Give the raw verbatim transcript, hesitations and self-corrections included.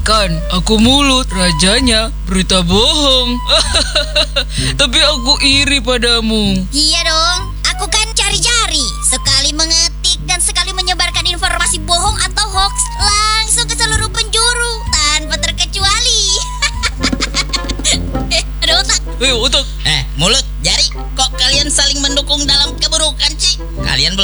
Kan aku mulut, rajanya berita bohong. Tapi aku iri padamu. Iya dong, aku kan cari-cari. Sekali mengetik dan sekali menyebarkan informasi bohong atau hoax langsung ke seluruh penjuru tanpa terkecuali. Ada otak. Hei, otak. Eh, mulut, jari, kok kalian saling mendukung dalam keburukan sih? Kalian